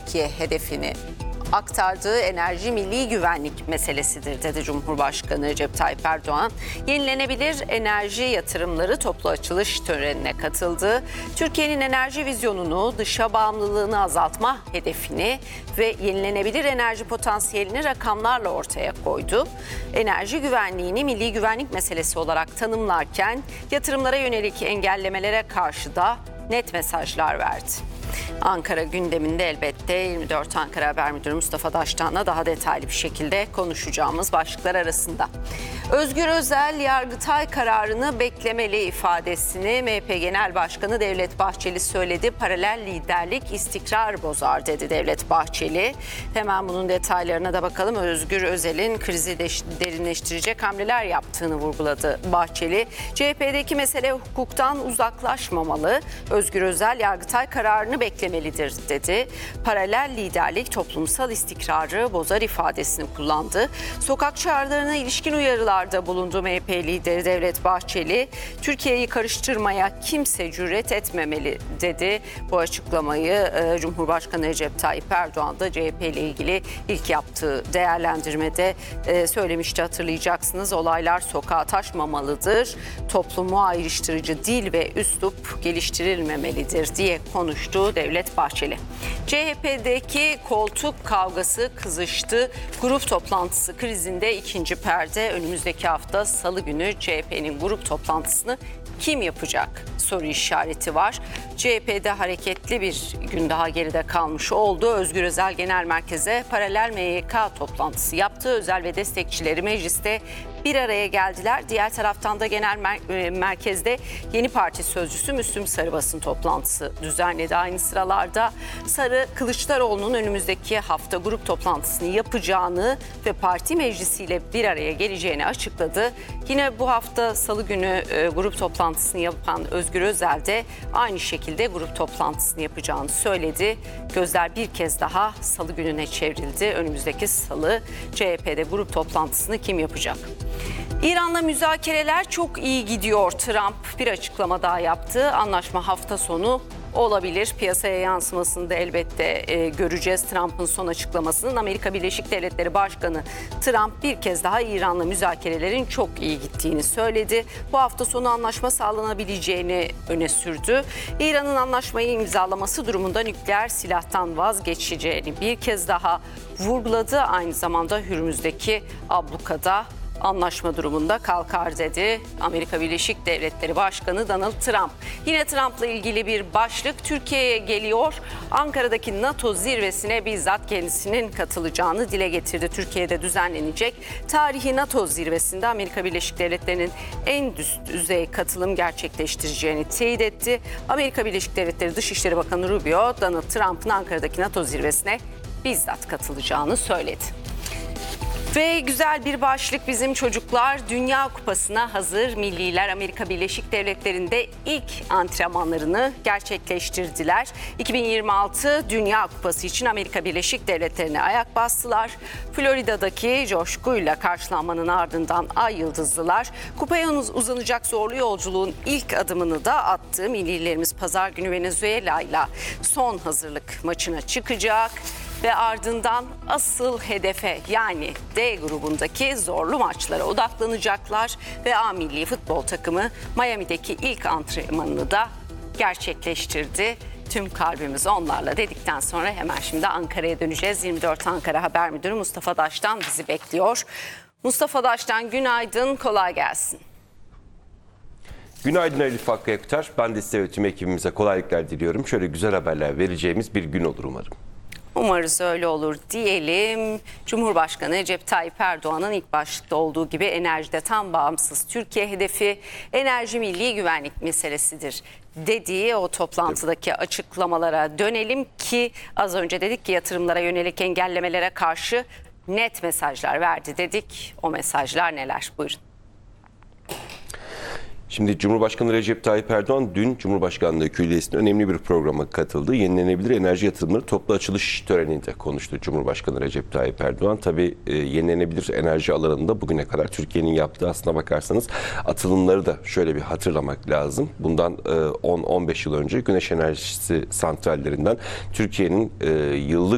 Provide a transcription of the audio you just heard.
Türkiye hedefini aktardığı enerji milli güvenlik meselesidir dedi Cumhurbaşkanı Recep Tayyip Erdoğan. Yenilenebilir enerji yatırımları toplu açılış törenine katıldı. Türkiye'nin enerji vizyonunu, dışa bağımlılığını azaltma hedefini ve yenilenebilir enerji potansiyelini rakamlarla ortaya koydu. Enerji güvenliğini milli güvenlik meselesi olarak tanımlarken yatırımlara yönelik engellemelere karşı da net mesajlar verdi. Ankara gündeminde elbette 24 Ankara Haber Müdürü Mustafa Daştan'la daha detaylı bir şekilde konuşacağımız başlıklar arasında. Özgür Özel, Yargıtay kararını beklemeli ifadesini MHP Genel Başkanı Devlet Bahçeli söyledi. Paralel liderlik istikrar bozar dedi Devlet Bahçeli. Hemen bunun detaylarına da bakalım. Özgür Özel'in krizi derinleştirecek hamleler yaptığını vurguladı Bahçeli. CHP'deki mesele hukuktan uzaklaşmamalı. Özgür Özel, Yargıtay kararını beklemelidir dedi. Paralel liderlik toplumsal istikrarı bozar ifadesini kullandı. Sokak çağrılarına ilişkin uyarılarda bulundu MHP lideri Devlet Bahçeli. Türkiye'yi karıştırmaya kimse cüret etmemeli dedi. Bu açıklamayı Cumhurbaşkanı Recep Tayyip Erdoğan da CHP ile ilgili ilk yaptığı değerlendirmede söylemişti, hatırlayacaksınız. Olaylar sokağa taşmamalıdır. Toplumu ayrıştırıcı dil ve üslup geliştirilmemelidir diye konuştu Devlet Bahçeli. CHP'deki koltuk kavgası kızıştı. Grup toplantısı krizinde ikinci perde. Önümüzdeki hafta Salı günü CHP'nin grup toplantısını kim yapacak soru işareti var. CHP'de hareketli bir gün daha geride kalmış oldu. Özgür Özel Genel Merkez'e paralel MYK toplantısı yaptı. Özel ve destekçileri mecliste bir araya geldiler. Diğer taraftan da genel merkezde yeni parti sözcüsü Müslüm Sarı basın toplantısı düzenledi. Aynı sıralarda Sarı, Kılıçdaroğlu'nun önümüzdeki hafta grup toplantısını yapacağını ve parti meclisiyle bir araya geleceğini açıkladı. Yine bu hafta Salı günü grup toplantısını yapan Özgür Özel de aynı şekilde grup toplantısını yapacağını söyledi. Gözler bir kez daha Salı gününe çevrildi. Önümüzdeki Salı CHP'de grup toplantısını kim yapacak? İran'la müzakereler çok iyi gidiyor. Trump bir açıklama daha yaptı. Anlaşma hafta sonu olabilir. Piyasaya yansımasını da elbette göreceğiz. Trump'ın son açıklamasının. Amerika Birleşik Devletleri Başkanı Trump bir kez daha İran'la müzakerelerin çok iyi gittiğini söyledi. Bu hafta sonu anlaşma sağlanabileceğini öne sürdü. İran'ın anlaşmayı imzalaması durumunda nükleer silahtan vazgeçeceğini bir kez daha vurguladı. Aynı zamanda Hürmüz'deki ablukada anlaşma durumunda kalkar dedi Amerika Birleşik Devletleri Başkanı Donald Trump. Yine Trump'la ilgili bir başlık Türkiye'ye geliyor. Ankara'daki NATO zirvesine bizzat kendisinin katılacağını dile getirdi. Türkiye'de düzenlenecek tarihi NATO zirvesinde Amerika Birleşik Devletleri'nin en üst düzey katılım gerçekleştireceğini teyit etti. Amerika Birleşik Devletleri Dışişleri Bakanı Rubio, Donald Trump'ın Ankara'daki NATO zirvesine bizzat katılacağını söyledi. Ve güzel bir başlık, bizim çocuklar Dünya Kupası'na hazır. Milliler Amerika Birleşik Devletleri'nde ilk antrenmanlarını gerçekleştirdiler. 2026 Dünya Kupası için Amerika Birleşik Devletleri'ne ayak bastılar. Florida'daki coşkuyla karşılanmanın ardından Ay Yıldızlılar kupaya uzanacak zorlu yolculuğun ilk adımını da attı. Millilerimiz pazar günü Venezuela ile son hazırlık maçına çıkacak. Ve ardından asıl hedefe, yani D grubundaki zorlu maçlara odaklanacaklar ve A milli futbol takımı Miami'deki ilk antrenmanını da gerçekleştirdi. Tüm kalbimiz onlarla dedikten sonra hemen şimdi Ankara'ya döneceğiz. 24 Ankara Haber Müdürü Mustafa Daştan bizi bekliyor. Mustafa Daştan, günaydın, kolay gelsin. Günaydın Elif Hakkı Ekter. Ben de size ve tüm ekibimize kolaylıklar diliyorum. Şöyle güzel haberler vereceğimiz bir gün olur umarım. Umarız öyle olur diyelim. Cumhurbaşkanı Recep Tayyip Erdoğan'ın ilk başlıkta olduğu gibi enerjide tam bağımsız Türkiye hedefi enerji milli güvenlik meselesidir dediği o toplantıdaki açıklamalara dönelim ki az önce dedik ki yatırımlara yönelik engellemelere karşı net mesajlar verdi dedik. O mesajlar neler? Buyurun. Şimdi Cumhurbaşkanı Recep Tayyip Erdoğan dün Cumhurbaşkanlığı Külliyesi'nin önemli bir programa katıldı. Yenilenebilir enerji yatırımları toplu açılış töreninde konuştu Cumhurbaşkanı Recep Tayyip Erdoğan. Tabii yenilenebilir enerji alanında bugüne kadar Türkiye'nin yaptığı, aslına bakarsanız atılımları da şöyle bir hatırlamak lazım. Bundan 10-15 yıl önce güneş enerjisi santrallerinden Türkiye'nin yıllık